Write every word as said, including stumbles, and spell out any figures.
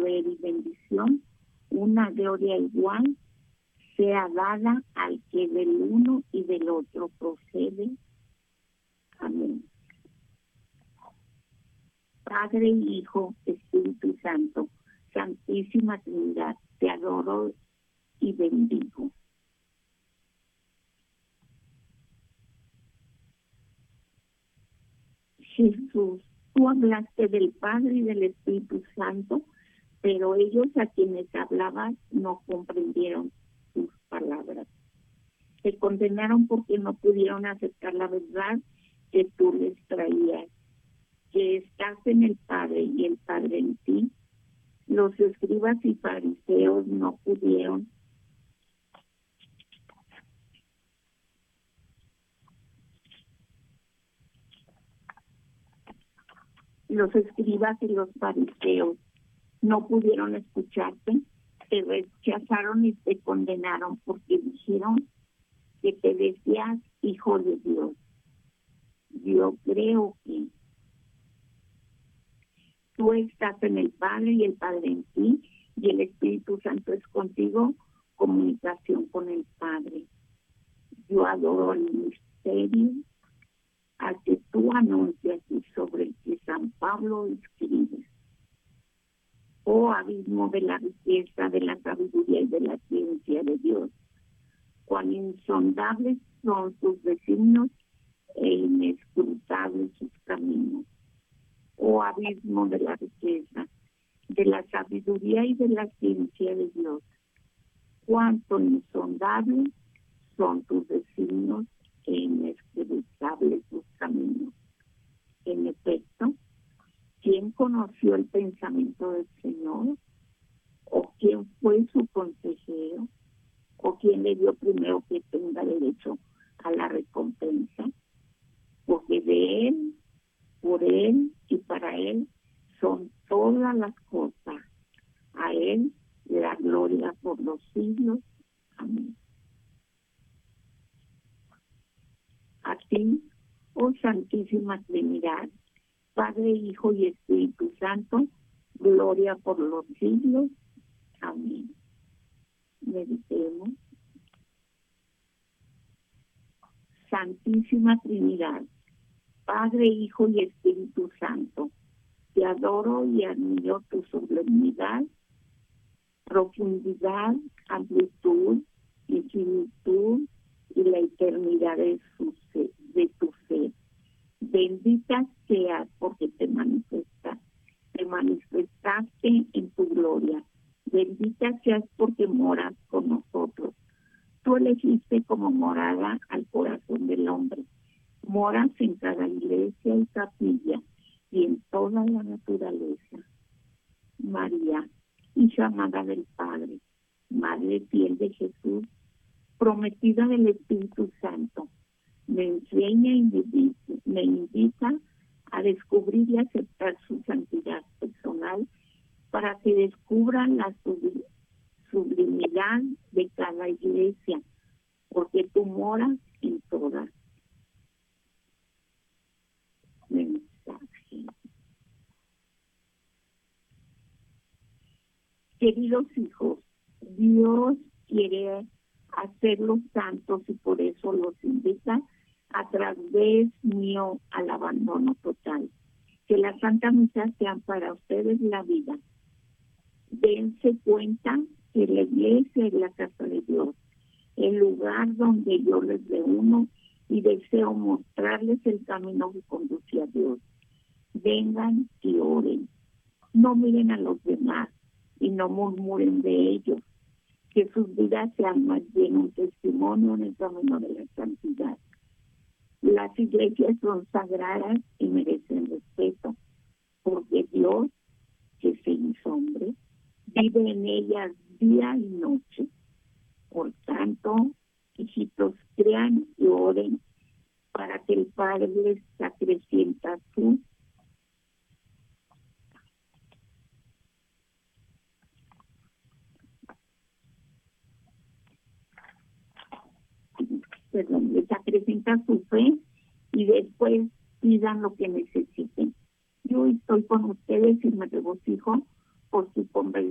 poder y bendición, una gloria igual, sea dada al que del uno y del otro procede. Amén. Padre, Hijo, Espíritu Santo, Santísima Trinidad, te adoro y bendigo. Jesús, tú hablaste del Padre y del Espíritu Santo, pero ellos a quienes hablabas no comprendieron tus palabras. Te condenaron porque no pudieron aceptar la verdad que tú les traías, que estás en el Padre y el Padre en ti. Los escribas y fariseos no pudieron los escribas y los fariseos no pudieron escucharte, te rechazaron y te condenaron porque dijeron que te decías hijo de Dios. Yo creo que tú estás en el Padre y el Padre en ti, y el Espíritu Santo es contigo, comunicación con el Padre. Yo adoro el misterio al que tú anuncias y sobre el que San Pablo escribe. Oh abismo de la riqueza, de la sabiduría y de la ciencia de Dios, cuán insondables son sus designios e inescrutables sus caminos. Oh abismo de la riqueza, de la sabiduría y de la ciencia de Dios, cuánto insondables son tus designios e inescrutables sus caminos. En efecto, ¿quién conoció el pensamiento del Señor? ¿O quién fue su consejero? ¿O quién le dio primero que tenga derecho a la recompensa? Porque de Él, por Él y para Él son todas las cosas. A Él la gloria por los siglos. Amén. A ti, oh Santísima Trinidad, Padre, Hijo y Espíritu Santo, gloria por los siglos. Amén. Meditemos. Santísima Trinidad, Padre, Hijo y Espíritu Santo, te adoro y admiro tu sublimidad, profundidad, amplitud, infinitud y la eternidad de, su ser, de tu ser. Bendita seas porque te manifestas, te manifestaste en tu gloria. Bendita seas porque moras con nosotros. Tú elegiste como morada al corazón del hombre. Moras en cada iglesia y capilla y en toda la naturaleza. María, hija amada del Padre, Madre fiel de Jesús, prometida del Espíritu Santo, me enseña y me invita a descubrir y aceptar su santidad personal para que descubran la sublimidad de cada iglesia, porque tú moras en todas. Mensaje. Queridos hijos, Dios quiere hacerlos santos y por eso los invita a través mío al abandono total. Que la Santa Misa sea para ustedes la vida. Dense cuenta que la iglesia es la casa de Dios, el lugar donde yo les reúno y deseo mostrarles el camino que conduce a Dios. Vengan y oren. No miren a los demás y no murmuren de ellos. Que sus vidas sean más bien un testimonio en el camino de la santidad. Las iglesias son sagradas y merecen respeto, porque Dios, que se hizo hombre, vive en ellas día y noche. Por tanto, hijitos, crean y oren para que el Padre les acrecienta su perdón, les acrecienta su fe y después pidan lo que necesiten. Yo estoy con ustedes y me regocijo por su